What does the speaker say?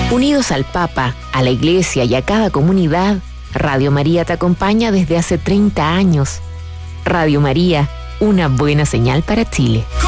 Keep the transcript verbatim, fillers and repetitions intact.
Unidos al Papa, a la Iglesia y a cada comunidad, Radio María te acompaña desde hace treinta años. Radio María, una buena señal para Chile.